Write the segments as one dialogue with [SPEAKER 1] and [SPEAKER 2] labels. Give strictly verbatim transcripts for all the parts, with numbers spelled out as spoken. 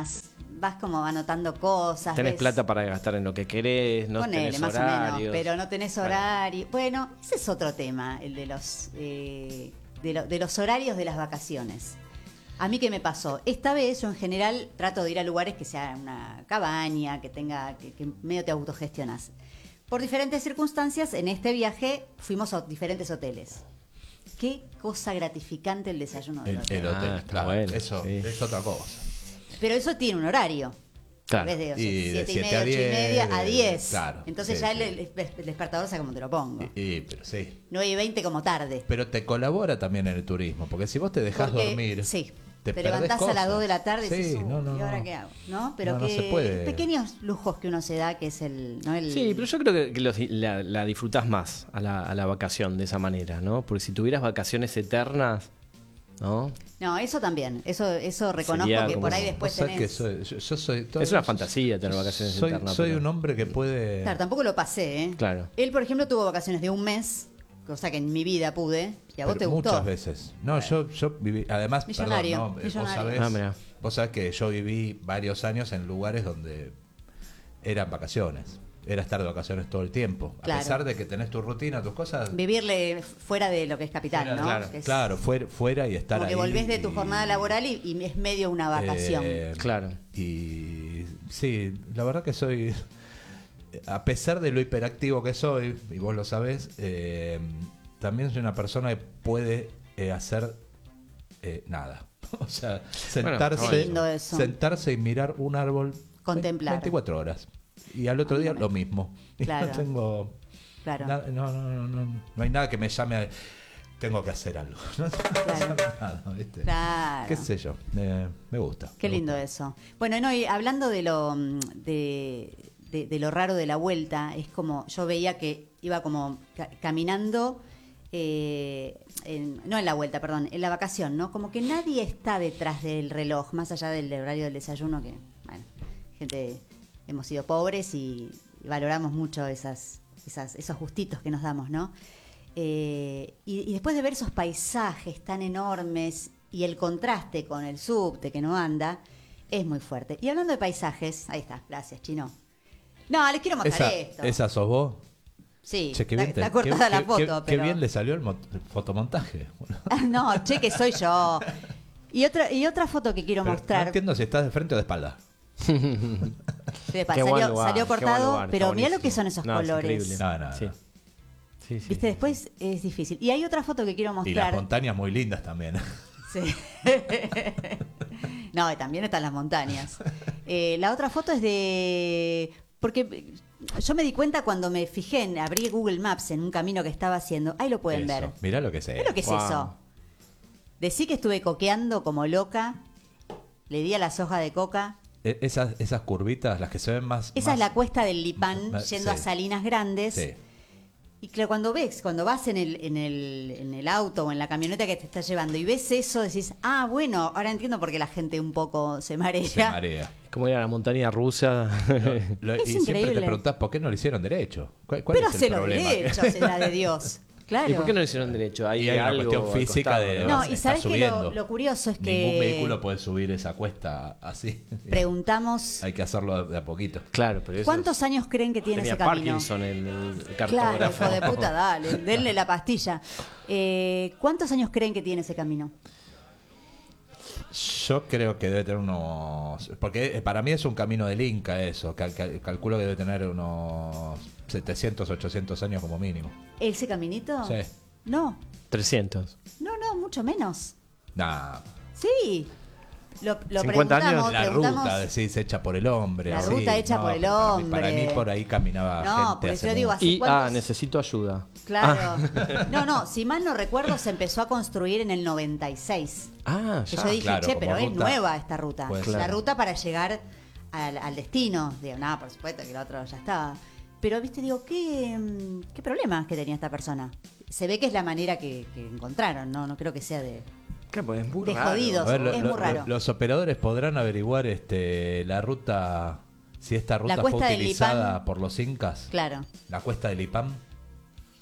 [SPEAKER 1] más, vas como anotando cosas.
[SPEAKER 2] Tenés
[SPEAKER 1] ves,
[SPEAKER 2] plata para gastar en lo que querés, no
[SPEAKER 1] ponele,
[SPEAKER 2] tenés
[SPEAKER 1] más
[SPEAKER 2] horarios.
[SPEAKER 1] o menos, pero no tenés horario. Bueno, ese es otro tema, el de los, eh, de, lo- de los horarios de las vacaciones. A mí, ¿qué me pasó? Esta vez yo en general trato de ir a lugares que sea una cabaña, que tenga, que, que medio te autogestionas. Por diferentes circunstancias, en este viaje fuimos a diferentes hoteles. Qué cosa gratificante el desayuno del
[SPEAKER 3] El,
[SPEAKER 1] hotel.
[SPEAKER 3] el hotel,
[SPEAKER 2] Ah, está
[SPEAKER 3] claro.
[SPEAKER 2] bueno,
[SPEAKER 3] eso
[SPEAKER 2] sí.
[SPEAKER 3] es otra cosa.
[SPEAKER 1] Pero eso tiene un horario.
[SPEAKER 2] Claro.
[SPEAKER 1] En vez de o sea,
[SPEAKER 3] Y de
[SPEAKER 1] siete y
[SPEAKER 3] siete
[SPEAKER 1] media,
[SPEAKER 3] a
[SPEAKER 1] ocho y
[SPEAKER 3] diez,
[SPEAKER 1] media, a
[SPEAKER 3] de-
[SPEAKER 1] diez.
[SPEAKER 3] claro,
[SPEAKER 1] Entonces
[SPEAKER 3] sí,
[SPEAKER 1] ya
[SPEAKER 3] sí.
[SPEAKER 1] El, el- el despertador sabe cómo te lo pongo.
[SPEAKER 3] Y, y- pero sí.
[SPEAKER 1] nueve y veinte como tarde.
[SPEAKER 3] Pero te colabora también en el turismo, porque si vos te dejás
[SPEAKER 1] Porque,
[SPEAKER 3] dormir,
[SPEAKER 1] sí,
[SPEAKER 3] te,
[SPEAKER 1] te,
[SPEAKER 3] perdés
[SPEAKER 1] levantás a las
[SPEAKER 3] cosas.
[SPEAKER 1] dos de la tarde y
[SPEAKER 3] Sí,
[SPEAKER 1] dices, "Uh,
[SPEAKER 3] no, no,
[SPEAKER 1] ¿y ahora
[SPEAKER 3] no.
[SPEAKER 1] qué hago?" ¿No? Pero
[SPEAKER 3] No, no
[SPEAKER 1] que
[SPEAKER 3] se puede.
[SPEAKER 1] pequeños lujos que uno se da, que es el... ¿no? el
[SPEAKER 2] Sí, pero yo creo que, que los- la, la disfrutás más a la, a la vacación de esa manera, ¿no? Porque si tuvieras vacaciones eternas, ¿no?
[SPEAKER 1] No, eso también. Eso eso reconozco
[SPEAKER 2] Sería
[SPEAKER 1] que
[SPEAKER 2] como-
[SPEAKER 1] por ahí
[SPEAKER 3] Vos
[SPEAKER 1] después
[SPEAKER 3] sabés que
[SPEAKER 1] tenés...
[SPEAKER 3] soy, yo, yo soy todo-
[SPEAKER 2] Es una fantasía tener vacaciones
[SPEAKER 3] soy,
[SPEAKER 2] eternas.
[SPEAKER 3] Soy
[SPEAKER 2] pero-
[SPEAKER 3] un hombre que puede...
[SPEAKER 1] Claro, tampoco lo pasé, ¿eh?
[SPEAKER 2] Claro.
[SPEAKER 1] Él, por ejemplo, tuvo vacaciones de un mes, cosa que en mi vida pude, y a vos
[SPEAKER 3] pero
[SPEAKER 1] te gustó.
[SPEAKER 3] muchas veces. No, yo, yo viví... Además,
[SPEAKER 1] Millonario,
[SPEAKER 3] perdón, no, eh, vos
[SPEAKER 1] millonario.
[SPEAKER 3] sabés,
[SPEAKER 2] Ah, mirá.
[SPEAKER 3] vos sabés que yo viví varios años en lugares donde eran vacaciones. Era estar de vacaciones todo el tiempo.
[SPEAKER 1] Claro.
[SPEAKER 3] A pesar de que tenés tu rutina, tus cosas...
[SPEAKER 1] Vivirle fuera de lo que es capital,
[SPEAKER 3] Fuera,
[SPEAKER 1] ¿no?
[SPEAKER 3] Claro,
[SPEAKER 1] Que es
[SPEAKER 3] claro, fuera, fuera y estar
[SPEAKER 1] como que
[SPEAKER 3] ahí.
[SPEAKER 1] volvés de tu
[SPEAKER 3] y-
[SPEAKER 1] jornada laboral y, y es medio una vacación.
[SPEAKER 3] Eh,
[SPEAKER 2] Claro.
[SPEAKER 3] Y sí, la verdad que soy, a pesar de lo hiperactivo que soy, y vos lo sabés, eh, también soy una persona que puede eh, hacer eh, nada. O sea, sentarse,
[SPEAKER 1] Qué lindo eso.
[SPEAKER 3] sentarse y mirar un árbol
[SPEAKER 1] Contemplar.
[SPEAKER 3] veinticuatro horas. Y al otro
[SPEAKER 1] A mí
[SPEAKER 3] día
[SPEAKER 1] no me-
[SPEAKER 3] lo mismo. Y
[SPEAKER 1] Claro.
[SPEAKER 3] no tengo...
[SPEAKER 1] Claro.
[SPEAKER 3] nada- no, no, no, no, no hay nada que me llame a... Tengo que hacer algo. No tengo que
[SPEAKER 1] Claro.
[SPEAKER 3] hacer nada, ¿viste?
[SPEAKER 1] Claro.
[SPEAKER 3] Qué sé yo, eh, me gusta.
[SPEAKER 1] Qué
[SPEAKER 3] me
[SPEAKER 1] lindo
[SPEAKER 3] gusta.
[SPEAKER 1] eso. Bueno, no, y hablando de lo mm, de, de- de lo raro de la vuelta, es como yo veía que iba como ca- caminando, eh, en- no en la vuelta, perdón, en la vacación, ¿no? Como que nadie está detrás del reloj, más allá del horario del desayuno, que, bueno, gente, hemos sido pobres y valoramos mucho esas, esas, esos gustitos que nos damos, ¿no? Eh, y, y después de ver esos paisajes tan enormes y el contraste con el subte que no anda, es muy fuerte. Y hablando de paisajes, ahí está, gracias, Chino. No, les quiero mostrar
[SPEAKER 3] Esa,
[SPEAKER 1] esto.
[SPEAKER 3] ¿Esa sos vos?
[SPEAKER 1] Sí,
[SPEAKER 3] Che, qué
[SPEAKER 1] está,
[SPEAKER 3] bien te-
[SPEAKER 1] está cortada
[SPEAKER 3] qué-
[SPEAKER 1] la
[SPEAKER 3] qué-
[SPEAKER 1] foto,
[SPEAKER 3] qué-
[SPEAKER 1] pero...
[SPEAKER 3] Qué bien le salió el mo- fotomontaje.
[SPEAKER 1] No, che, que soy yo. Y otra, y otra foto que quiero
[SPEAKER 3] Pero
[SPEAKER 1] mostrar.
[SPEAKER 3] No entiendo si estás de frente o de espalda.
[SPEAKER 1] Sí, pa,
[SPEAKER 2] Qué
[SPEAKER 1] salió,
[SPEAKER 2] buen lugar,
[SPEAKER 1] salió
[SPEAKER 2] qué buen
[SPEAKER 1] cortado,
[SPEAKER 2] lugar,
[SPEAKER 1] pero
[SPEAKER 2] está
[SPEAKER 1] mira lo
[SPEAKER 2] buenísimo.
[SPEAKER 1] que son esos
[SPEAKER 2] No, es
[SPEAKER 1] colores.
[SPEAKER 2] increíble.
[SPEAKER 3] No, no,
[SPEAKER 2] Sí.
[SPEAKER 3] no.
[SPEAKER 2] Sí, sí,
[SPEAKER 1] Viste,
[SPEAKER 2] sí.
[SPEAKER 1] después es difícil. Y hay otra foto que quiero
[SPEAKER 3] Y las
[SPEAKER 1] mostrar.
[SPEAKER 3] montañas muy lindas también.
[SPEAKER 1] Sí. No, y también están las montañas. Eh, la otra foto es de... Porque yo me di cuenta cuando me fijé en abrí Google Maps en un camino que estaba haciendo. Ahí lo pueden
[SPEAKER 3] Eso,
[SPEAKER 1] ver.
[SPEAKER 3] Mirá lo que es.
[SPEAKER 1] ¿Qué lo que es
[SPEAKER 2] Wow.
[SPEAKER 1] eso? Decí que estuve coqueando como loca. Le di a las hojas de coca.
[SPEAKER 3] E- Esas, esas curvitas, las que se ven más...
[SPEAKER 1] Esa
[SPEAKER 3] más-
[SPEAKER 1] es la cuesta del Lipán,
[SPEAKER 3] más-
[SPEAKER 1] yendo
[SPEAKER 3] sí.
[SPEAKER 1] a Salinas Grandes.
[SPEAKER 3] Sí.
[SPEAKER 1] Y claro, cuando ves, cuando vas en el, en, el, en el auto o en la camioneta que te está llevando y ves eso, decís, ah, bueno, ahora entiendo por qué la gente un poco se marea.
[SPEAKER 3] Se marea.
[SPEAKER 2] Como ir a la montaña rusa.
[SPEAKER 3] Lo-
[SPEAKER 1] Es
[SPEAKER 3] y siempre
[SPEAKER 1] increíble.
[SPEAKER 3] te preguntás por qué no lo hicieron derecho. ¿Cuál, cuál
[SPEAKER 1] Pero
[SPEAKER 3] es el
[SPEAKER 1] hacelo
[SPEAKER 3] problema?
[SPEAKER 1] derecho, será de Dios. Claro.
[SPEAKER 2] ¿Y por qué no lo hicieron derecho? Hay,
[SPEAKER 3] Y hay una
[SPEAKER 2] algo
[SPEAKER 3] cuestión
[SPEAKER 2] al
[SPEAKER 3] física
[SPEAKER 2] costado,
[SPEAKER 3] de-
[SPEAKER 2] ¿no?
[SPEAKER 1] No,
[SPEAKER 3] se
[SPEAKER 1] y
[SPEAKER 3] está
[SPEAKER 1] sabes que lo,
[SPEAKER 3] subiendo.
[SPEAKER 1] lo curioso es que
[SPEAKER 3] Ningún vehículo puede subir esa cuesta así.
[SPEAKER 1] preguntamos
[SPEAKER 3] Hay que hacerlo de a poquito.
[SPEAKER 2] Claro, pero eso
[SPEAKER 1] cuántos años creen que tiene
[SPEAKER 2] tenía
[SPEAKER 1] ese camino.
[SPEAKER 2] Parkinson el, el
[SPEAKER 1] Claro,
[SPEAKER 2] cartógrafo.
[SPEAKER 1] hijo de puta, dale, denle la pastilla. Eh, ¿Cuántos años creen que tiene ese camino?
[SPEAKER 3] Yo creo que debe tener unos... Porque para mí es un camino del Inca eso. Cal- cal- calculo que debe tener unos setecientos, ochocientos años como mínimo.
[SPEAKER 1] ¿Ese caminito?
[SPEAKER 3] Sí.
[SPEAKER 1] No,
[SPEAKER 2] trescientos.
[SPEAKER 1] no, no, mucho menos.
[SPEAKER 3] Nah,
[SPEAKER 1] Sí, lo, lo
[SPEAKER 2] cincuenta años,
[SPEAKER 1] preguntamos.
[SPEAKER 3] la
[SPEAKER 1] preguntamos-
[SPEAKER 3] ruta, decís, hecha por el hombre.
[SPEAKER 1] La
[SPEAKER 3] así.
[SPEAKER 1] ruta hecha por el
[SPEAKER 3] pero para mí-
[SPEAKER 1] hombre.
[SPEAKER 3] Para mí, por ahí caminaba
[SPEAKER 1] No,
[SPEAKER 3] gente
[SPEAKER 1] por eso
[SPEAKER 3] hace
[SPEAKER 1] yo digo
[SPEAKER 3] mucho.
[SPEAKER 1] así.
[SPEAKER 2] Y, ah,
[SPEAKER 1] ¿cuántos?
[SPEAKER 2] necesito ayuda.
[SPEAKER 1] Claro. No, no, si mal no recuerdo, se empezó a construir en el noventa y seis.
[SPEAKER 2] Ah,
[SPEAKER 1] Que
[SPEAKER 2] ya.
[SPEAKER 1] yo dije,
[SPEAKER 3] claro,
[SPEAKER 1] che,
[SPEAKER 3] como
[SPEAKER 1] pero es
[SPEAKER 3] ruta.
[SPEAKER 1] nueva esta ruta.
[SPEAKER 3] Puede
[SPEAKER 1] La
[SPEAKER 2] ser.
[SPEAKER 1] ruta para llegar al, al destino. Digo, nada, por supuesto que el otro ya estaba. Pero, viste, digo, ¿qué, mm, qué problemas que tenía esta persona? Se ve que es la manera que, que encontraron, ¿no? No creo que sea de...
[SPEAKER 2] Claro, pues es muy
[SPEAKER 1] de
[SPEAKER 2] raro.
[SPEAKER 1] jodidos.
[SPEAKER 3] A ver, lo-
[SPEAKER 1] es
[SPEAKER 3] lo-
[SPEAKER 1] muy raro.
[SPEAKER 3] Los operadores podrán averiguar este la ruta, si esta ruta fue
[SPEAKER 1] cuesta del
[SPEAKER 3] utilizada
[SPEAKER 1] Lipán.
[SPEAKER 3] por los incas.
[SPEAKER 1] Claro.
[SPEAKER 3] La cuesta del Lipán.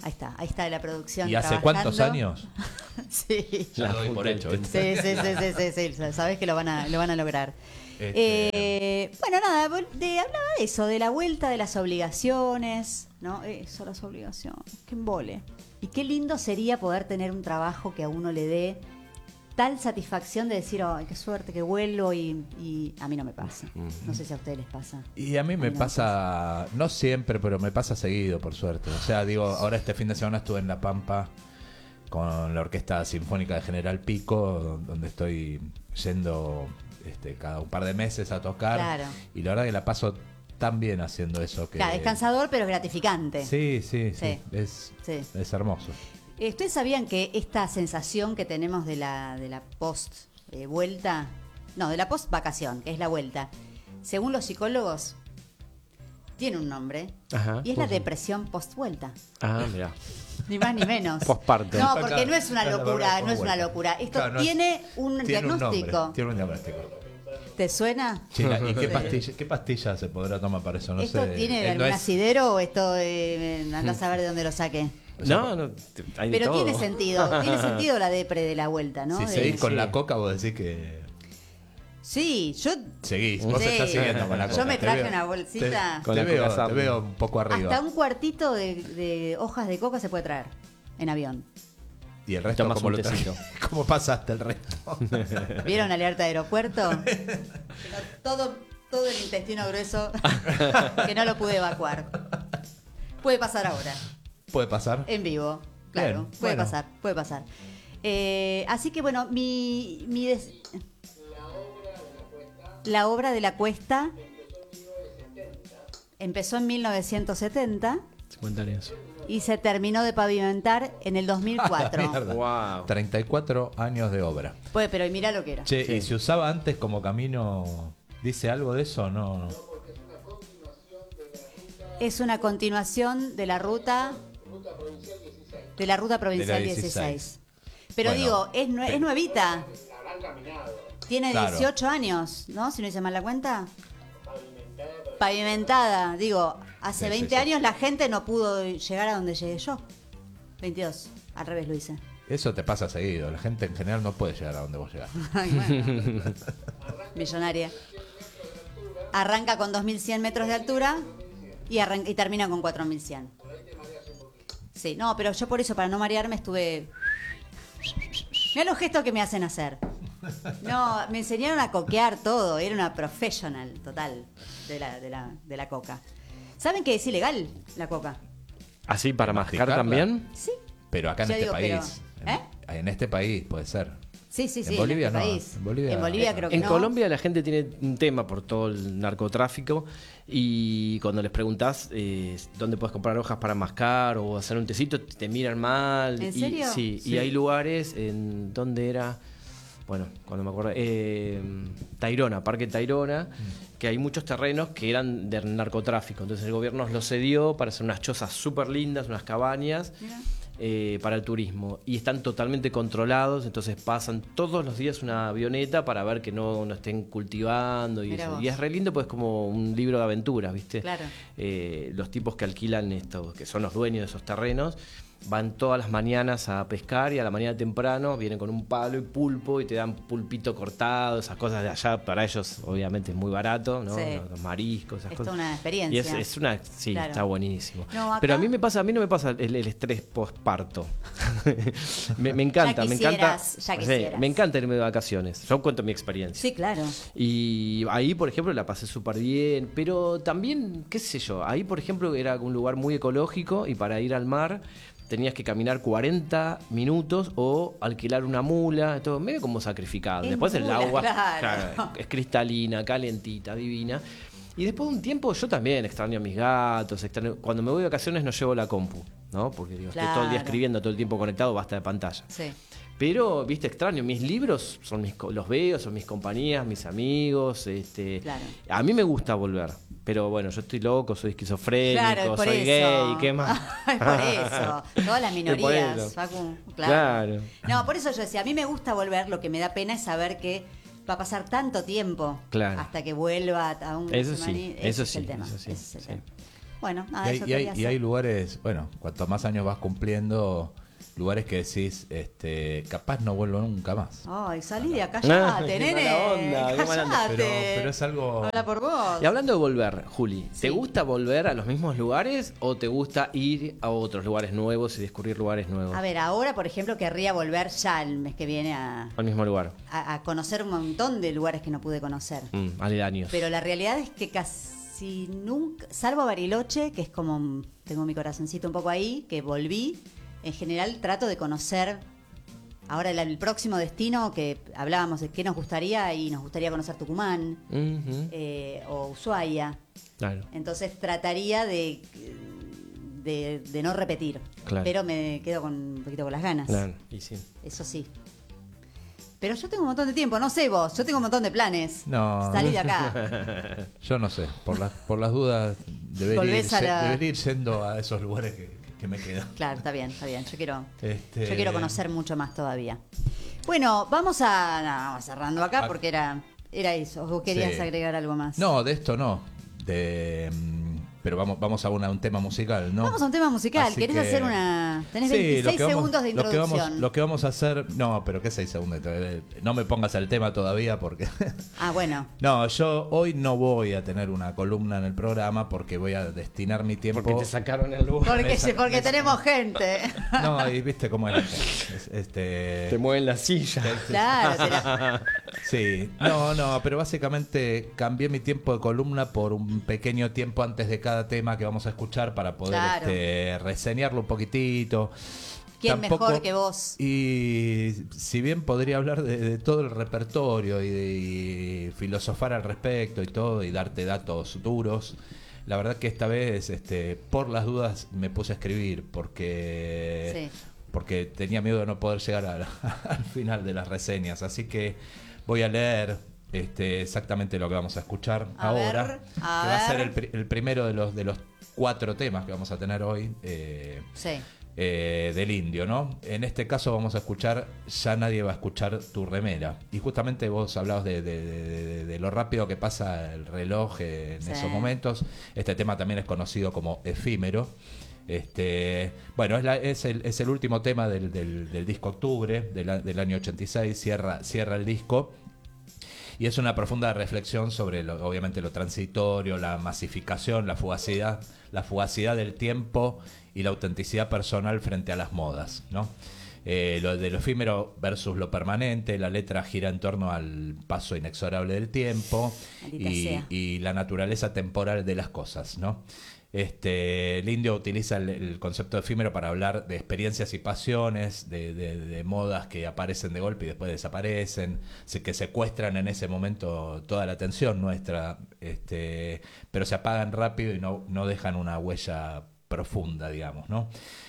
[SPEAKER 1] Ahí está, ahí está la producción.
[SPEAKER 3] ¿Y hace
[SPEAKER 1] trabajando.
[SPEAKER 3] cuántos años?
[SPEAKER 1] Sí.
[SPEAKER 3] Ya lo doy por hecho. ¿viste?
[SPEAKER 1] Sí, sí, sí, sí, sí, sí, sabés que lo van a, lo van a lograr.
[SPEAKER 3] Este...
[SPEAKER 1] Eh, bueno, nada, de, hablaba de eso, de la vuelta de las obligaciones, ¿no? Eso, las obligaciones, qué embole. Y qué lindo sería poder tener un trabajo que a uno le dé tal satisfacción de decir, ay, qué suerte que vuelvo y, y a mí no me pasa. No sé si a ustedes les pasa.
[SPEAKER 3] Y a mí me
[SPEAKER 1] a mí no
[SPEAKER 3] pasa, no siempre, pero me pasa seguido, por suerte. O sea, digo, ahora este fin de semana estuve en La Pampa con la Orquesta Sinfónica de General Pico, donde estoy yendo este, cada un par de meses a tocar.
[SPEAKER 1] Claro.
[SPEAKER 3] Y la verdad que la paso tan bien haciendo eso. Que...
[SPEAKER 1] Claro, es cansador, pero es gratificante.
[SPEAKER 3] Sí, sí, sí.
[SPEAKER 1] Sí.
[SPEAKER 3] Es,
[SPEAKER 1] Sí.
[SPEAKER 3] es hermoso.
[SPEAKER 1] Eh, ¿Ustedes sabían que esta sensación que tenemos de la, de la post eh, vuelta, no, de la post vacación, que es la vuelta, según los psicólogos, tiene un nombre,
[SPEAKER 2] Ajá,
[SPEAKER 1] y es la
[SPEAKER 2] ¿cómo se-
[SPEAKER 1] depresión post vuelta?
[SPEAKER 2] Ah, mirá.
[SPEAKER 1] Ni más ni menos.
[SPEAKER 2] Posparto.
[SPEAKER 1] No, porque no es una
[SPEAKER 3] Claro,
[SPEAKER 1] locura,
[SPEAKER 3] claro,
[SPEAKER 1] no es una
[SPEAKER 3] vuelta.
[SPEAKER 1] locura. Esto
[SPEAKER 3] Claro, no es-
[SPEAKER 1] tiene un
[SPEAKER 3] Tiene un nombre,
[SPEAKER 1] diagnóstico.
[SPEAKER 3] tiene un diagnóstico.
[SPEAKER 1] ¿Te suena?
[SPEAKER 3] Chila, ¿y qué pastilla, qué pastilla se podrá tomar para eso? No
[SPEAKER 1] ¿Esto
[SPEAKER 3] sé.
[SPEAKER 1] tiene
[SPEAKER 3] Eh,
[SPEAKER 1] algún
[SPEAKER 3] no es-
[SPEAKER 1] asidero o esto eh, andás a ver de dónde lo saqué?
[SPEAKER 2] No, no, te- hay de
[SPEAKER 1] Pero
[SPEAKER 2] todo.
[SPEAKER 1] tiene sentido, tiene sentido la depre de la vuelta, ¿no?
[SPEAKER 3] Si
[SPEAKER 1] De-
[SPEAKER 3] seguís con
[SPEAKER 2] Sí.
[SPEAKER 3] la coca, vos decís que
[SPEAKER 1] Sí, yo
[SPEAKER 3] seguís. Vos
[SPEAKER 1] Sí.
[SPEAKER 3] estás siguiendo con la coca.
[SPEAKER 1] Yo me
[SPEAKER 3] Te
[SPEAKER 1] traje
[SPEAKER 3] veo-
[SPEAKER 1] una bolsita.
[SPEAKER 3] Te,
[SPEAKER 2] Con
[SPEAKER 3] te
[SPEAKER 2] la
[SPEAKER 3] veo,
[SPEAKER 2] coca
[SPEAKER 3] te
[SPEAKER 2] Sammy.
[SPEAKER 3] veo un poco arriba.
[SPEAKER 1] hasta un cuartito de, de hojas de coca se puede traer en avión.
[SPEAKER 3] Y el resto,
[SPEAKER 2] Tomás
[SPEAKER 3] ¿cómo
[SPEAKER 2] un
[SPEAKER 3] lo
[SPEAKER 2] tecito.
[SPEAKER 3] trajiste? ¿Cómo pasaste el resto?
[SPEAKER 1] ¿Vieron alerta de aeropuerto? Que no- todo, todo el intestino grueso que no lo pude evacuar. Puede pasar ahora,
[SPEAKER 3] ¿Puede pasar?
[SPEAKER 1] en vivo. Claro,
[SPEAKER 3] Bien,
[SPEAKER 1] puede
[SPEAKER 3] bueno.
[SPEAKER 1] pasar, puede pasar. Eh, así que bueno, mi, mi des- la obra de la cuesta empezó en mil novecientos setenta
[SPEAKER 2] cincuenta años.
[SPEAKER 1] y se terminó de pavimentar en el dos mil cuatro.
[SPEAKER 3] Mierda.
[SPEAKER 2] Wow.
[SPEAKER 3] treinta y cuatro años de obra.
[SPEAKER 1] Pues, pero mira lo que era.
[SPEAKER 3] Che,
[SPEAKER 2] Sí.
[SPEAKER 3] ¿y se usaba antes como camino? ¿Dice algo de eso? No, no.
[SPEAKER 1] Es una continuación de la ruta de la ruta provincial
[SPEAKER 3] De la
[SPEAKER 1] dieciséis.
[SPEAKER 3] dieciséis.
[SPEAKER 1] Pero
[SPEAKER 3] Bueno,
[SPEAKER 1] digo, es, nue-
[SPEAKER 3] pe-
[SPEAKER 1] es nuevita. Tiene
[SPEAKER 3] Claro.
[SPEAKER 1] dieciocho años, ¿no? Si no hice mal la cuenta. Pavimentada. Digo, hace
[SPEAKER 3] Sí, sí,
[SPEAKER 1] veinte
[SPEAKER 3] sí.
[SPEAKER 1] años la gente no pudo llegar a donde llegué yo. veintidós. Al revés lo hice.
[SPEAKER 3] Eso te pasa seguido. La gente en general no puede llegar a donde vos llegás.
[SPEAKER 1] Ay, bueno. Millonaria. Arranca con dos mil cien metros de altura y, arran- y termina con cuatro mil cien. Sí, no, pero yo por eso, para no marearme, estuve... Mirá los gestos que me hacen hacer. No, me enseñaron a coquear todo. Era una professional total de la, de la, de la coca. ¿Saben que es ilegal la coca?
[SPEAKER 2] ¿Así para mascar
[SPEAKER 3] Masticarla.
[SPEAKER 2] también?
[SPEAKER 1] Sí.
[SPEAKER 3] Pero acá en
[SPEAKER 1] Yo
[SPEAKER 3] este
[SPEAKER 1] digo,
[SPEAKER 3] país.
[SPEAKER 1] pero- ¿eh?
[SPEAKER 3] En, en este país puede ser.
[SPEAKER 1] Sí, sí,
[SPEAKER 3] En
[SPEAKER 1] sí.
[SPEAKER 3] Bolivia
[SPEAKER 1] este
[SPEAKER 3] no,
[SPEAKER 1] país.
[SPEAKER 3] en Bolivia-
[SPEAKER 1] En Bolivia creo que
[SPEAKER 2] En
[SPEAKER 1] no.
[SPEAKER 2] Colombia la gente tiene un tema por todo el narcotráfico y cuando les preguntás eh, dónde puedes comprar hojas para mascar o hacer un tecito, te miran mal.
[SPEAKER 1] ¿En
[SPEAKER 2] y,
[SPEAKER 1] serio?
[SPEAKER 2] Sí,
[SPEAKER 3] Sí.
[SPEAKER 2] y hay lugares en donde era, bueno, cuando me acuerdo, eh, Tayrona, Parque Tayrona, que hay muchos terrenos que eran de narcotráfico. Entonces el gobierno los cedió para hacer unas chozas súper lindas, unas cabañas.
[SPEAKER 1] Mira.
[SPEAKER 2] eh, para el turismo y están totalmente controlados, entonces pasan todos los días una avioneta para ver que no, no estén cultivando y
[SPEAKER 1] Mirá
[SPEAKER 2] eso.
[SPEAKER 1] vos.
[SPEAKER 2] Y es re lindo, pues como un libro de aventuras, ¿viste?
[SPEAKER 1] Claro.
[SPEAKER 2] Eh, los tipos que alquilan esto, que son los dueños de esos terrenos, van todas las mañanas a pescar y a la mañana temprano vienen con un palo y pulpo y te dan pulpito cortado, esas cosas de allá para ellos obviamente es muy barato, ¿no?
[SPEAKER 1] Sí.
[SPEAKER 2] Los mariscos, esas
[SPEAKER 1] Es
[SPEAKER 2] cosas.
[SPEAKER 1] toda una
[SPEAKER 2] Y
[SPEAKER 1] experiencia.
[SPEAKER 2] es, es una, sí,
[SPEAKER 1] Claro.
[SPEAKER 2] está buenísimo.
[SPEAKER 1] No, acá-
[SPEAKER 2] Pero a mí me pasa, a mí no me pasa el, el estrés postparto. me, me encanta,
[SPEAKER 1] Ya
[SPEAKER 2] me encanta.
[SPEAKER 1] quisieras, ya
[SPEAKER 2] sí,
[SPEAKER 1] quisieras.
[SPEAKER 2] me encanta irme de vacaciones. Yo cuento mi experiencia.
[SPEAKER 1] Sí, claro.
[SPEAKER 2] Y ahí, por ejemplo, la pasé súper bien. Pero también, qué sé yo, ahí, por ejemplo, era un lugar muy ecológico y para ir al mar tenías que caminar cuarenta minutos o alquilar una mula, todo medio como sacrificado.
[SPEAKER 1] Es
[SPEAKER 2] Después el
[SPEAKER 1] mula,
[SPEAKER 2] agua
[SPEAKER 1] claro.
[SPEAKER 2] es cristalina, calentita, divina. Y después de un tiempo yo también extraño a mis gatos, extraño- cuando me voy de vacaciones no llevo la compu, ¿no? Porque digo, estoy todo el día
[SPEAKER 1] Claro.
[SPEAKER 2] escribiendo, todo el tiempo conectado, basta de pantalla.
[SPEAKER 1] Sí.
[SPEAKER 2] Pero, viste, extraño, mis libros son mis, co- los veo, son mis compañías, mis amigos, este,
[SPEAKER 1] Claro.
[SPEAKER 2] a mí me gusta volver, pero bueno, yo estoy loco, soy esquizofrénico,
[SPEAKER 1] Claro, es por
[SPEAKER 2] soy
[SPEAKER 1] eso.
[SPEAKER 2] gay, ¿qué más?
[SPEAKER 1] Es por eso. Todas las
[SPEAKER 2] Es por
[SPEAKER 1] minorías,
[SPEAKER 2] eso.
[SPEAKER 1] Facu. Claro.
[SPEAKER 2] Claro.
[SPEAKER 1] No, por eso yo decía, a mí me gusta volver, lo que me da pena es saber que va a pasar tanto tiempo
[SPEAKER 2] Claro.
[SPEAKER 1] hasta que vuelva a un
[SPEAKER 2] Eso sí, eso
[SPEAKER 1] es
[SPEAKER 2] sí,
[SPEAKER 1] el tema.
[SPEAKER 2] eso sí,
[SPEAKER 1] ese es el
[SPEAKER 2] sí.
[SPEAKER 1] tema. Bueno, nada,
[SPEAKER 3] y, hay,
[SPEAKER 1] eso
[SPEAKER 3] y, hay,
[SPEAKER 1] quería
[SPEAKER 3] y hay
[SPEAKER 1] hacer.
[SPEAKER 3] lugares, bueno, cuanto más años vas cumpliendo, lugares que decís, este, capaz no vuelvo nunca más.
[SPEAKER 1] Ay, salí de acá,
[SPEAKER 2] Ah,
[SPEAKER 1] callate,
[SPEAKER 2] qué
[SPEAKER 1] nene.
[SPEAKER 2] mala onda, qué mala onda.
[SPEAKER 1] Callate.
[SPEAKER 3] Pero, pero es algo...
[SPEAKER 1] Habla por vos.
[SPEAKER 2] Y hablando de volver, Juli, ¿te
[SPEAKER 1] Sí.
[SPEAKER 2] gusta volver a los mismos lugares o te gusta ir a otros lugares nuevos y descubrir lugares nuevos?
[SPEAKER 1] A ver, ahora, por ejemplo, querría volver ya el mes que viene a,
[SPEAKER 2] Al mismo lugar.
[SPEAKER 1] a, a conocer un montón de lugares que no pude conocer.
[SPEAKER 2] Mm, aledaños.
[SPEAKER 1] Pero la realidad es que casi nunca, salvo Bariloche, que es como, tengo mi corazoncito un poco ahí, que volví, en general trato de conocer, ahora el, el próximo destino, que hablábamos de qué nos gustaría, y nos gustaría conocer Tucumán
[SPEAKER 2] Ujú,
[SPEAKER 1] eh, o Ushuaia.
[SPEAKER 2] claro.
[SPEAKER 1] Entonces trataría de, de, de no repetir,
[SPEAKER 2] Claro.
[SPEAKER 1] pero me quedo con un poquito con las ganas.
[SPEAKER 2] Claro, y sí.
[SPEAKER 1] Eso sí. Pero yo tengo un montón de tiempo, no sé vos, yo tengo un montón de planes.
[SPEAKER 3] No.
[SPEAKER 1] Salí de acá.
[SPEAKER 3] Yo no sé, por las, por las dudas debería ir,
[SPEAKER 1] Volvés a
[SPEAKER 3] ye-
[SPEAKER 1] la-
[SPEAKER 3] debería ir yendo a esos lugares que, que me quedan.
[SPEAKER 1] Claro, está bien, está bien. Yo quiero,
[SPEAKER 3] Este-
[SPEAKER 1] yo quiero conocer mucho más todavía. Bueno, vamos a. No, vamos cerrando acá
[SPEAKER 3] Ah.
[SPEAKER 1] porque era, era eso. ¿Vos querías
[SPEAKER 3] Sí.
[SPEAKER 1] agregar algo más?
[SPEAKER 3] No, de esto no. De, mm, pero vamos, vamos a una- un tema musical, ¿no?
[SPEAKER 1] Vamos a un tema musical.
[SPEAKER 3] Así
[SPEAKER 1] ¿Querés
[SPEAKER 3] que-
[SPEAKER 1] hacer una.? Tenés
[SPEAKER 3] Sí,
[SPEAKER 1] veintiséis
[SPEAKER 3] lo que vamos-
[SPEAKER 1] segundos de
[SPEAKER 3] lo que
[SPEAKER 1] introducción.
[SPEAKER 3] vamos- Lo que vamos a hacer. No, pero ¿qué seis segundos? No me pongas el tema todavía porque.
[SPEAKER 1] Ah, bueno.
[SPEAKER 3] No, yo hoy no voy a tener una columna en el programa porque voy a destinar mi tiempo.
[SPEAKER 2] Porque te sacaron el lugar.
[SPEAKER 1] Porque,
[SPEAKER 3] Esa-
[SPEAKER 1] porque
[SPEAKER 3] esa-
[SPEAKER 1] tenemos gente.
[SPEAKER 3] No, y viste cómo es. es- Este.
[SPEAKER 2] Te mueven la silla.
[SPEAKER 1] Claro, te la-
[SPEAKER 3] Sí, no, no, pero básicamente cambié mi tiempo de columna por un pequeño tiempo antes de cada tema que vamos a escuchar para poder
[SPEAKER 1] Claro.
[SPEAKER 3] este, reseñarlo un poquitito.
[SPEAKER 1] ¿Quién mejor que vos?
[SPEAKER 3] Y si bien podría hablar de, de todo el repertorio y, de- y filosofar al respecto y todo y darte datos duros, la verdad que esta vez, este, por las dudas, me puse a escribir porque
[SPEAKER 1] Sí.
[SPEAKER 3] porque tenía miedo de no poder llegar a la- al final de las reseñas. Así que voy a leer este, exactamente lo que vamos a escuchar
[SPEAKER 1] A
[SPEAKER 3] ahora,
[SPEAKER 1] ver,
[SPEAKER 3] que
[SPEAKER 1] a
[SPEAKER 3] va a ser
[SPEAKER 1] ver.
[SPEAKER 3] el, pri- el primero de los, de los cuatro temas que vamos a tener hoy. eh,
[SPEAKER 1] Sí.
[SPEAKER 3] eh, del Indio, ¿no? En este caso vamos a escuchar Ya nadie va a escuchar tu remera. Y justamente vos hablabas de, de- de- de- de lo rápido que pasa el reloj eh, en
[SPEAKER 1] Sí.
[SPEAKER 3] esos momentos. Este tema también es conocido como efímero. Este, bueno, es, la- es, el, es el último tema del, del- del disco Octubre del, a- del año ochenta y seis, cierra, cierra el disco. Y es una profunda reflexión sobre, lo, obviamente, lo transitorio, la masificación, la fugacidad, la fugacidad del tiempo y la autenticidad personal frente a las modas, ¿no? Eh, lo de lo efímero versus lo permanente, la letra gira en torno al paso inexorable del tiempo
[SPEAKER 1] Maldita
[SPEAKER 3] y,
[SPEAKER 1] sea.
[SPEAKER 3] y la naturaleza temporal de las cosas, ¿no? Este, el indio utiliza el, el concepto de efímero para hablar de experiencias y pasiones, de, de- de modas que aparecen de golpe y después desaparecen, se- que secuestran en ese momento toda la atención nuestra, este, pero se apagan rápido y no, no dejan una huella profunda, digamos, ¿no?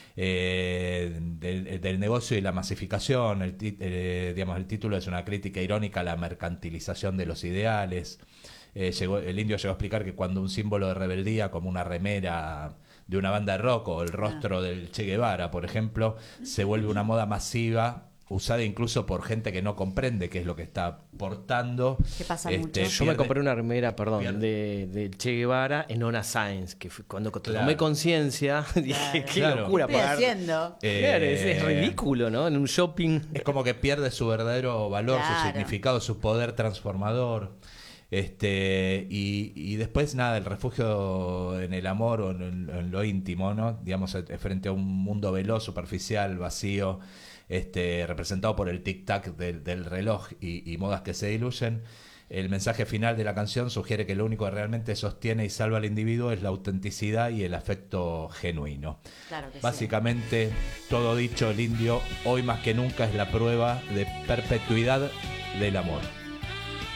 [SPEAKER 3] Eh, del, del negocio y la masificación, el, ti- eh, digamos, el título es una crítica irónica a la mercantilización de los ideales. Eh, llegó, el indio llegó a explicar que cuando un símbolo de rebeldía como una remera de una banda de rock o el rostro del Che Guevara, por ejemplo, se vuelve una moda masiva, usada incluso por gente que no comprende qué es lo que está portando.
[SPEAKER 1] Que pasa
[SPEAKER 3] Este,
[SPEAKER 1] mucho.
[SPEAKER 2] Yo me
[SPEAKER 3] pierde-
[SPEAKER 2] compré una remera, perdón,
[SPEAKER 3] pierde.
[SPEAKER 2] de, de Che Guevara en Hora Science, que fue cuando
[SPEAKER 3] Claro.
[SPEAKER 2] tomé conciencia, dije, qué
[SPEAKER 3] Claro.
[SPEAKER 2] locura
[SPEAKER 1] ¿Qué estoy
[SPEAKER 2] pagar.
[SPEAKER 1] haciendo?
[SPEAKER 3] Eh,
[SPEAKER 2] Claro, es, es ridículo, ¿no? En un shopping.
[SPEAKER 3] Es como que pierde su verdadero valor, su
[SPEAKER 1] Claro.
[SPEAKER 3] significado, su poder transformador. Este, y, y después nada, el refugio en el amor o en, en lo íntimo, ¿no? Digamos, eh, frente a un mundo veloz, superficial, vacío, este, representado por el tic-tac del, del reloj y, y modas que se diluyen. El mensaje final de la canción sugiere que lo único que realmente sostiene y salva al individuo es la autenticidad y el afecto genuino.
[SPEAKER 1] Claro que sí.
[SPEAKER 3] Básicamente, todo dicho, el indio hoy más que nunca es la prueba de perpetuidad del amor.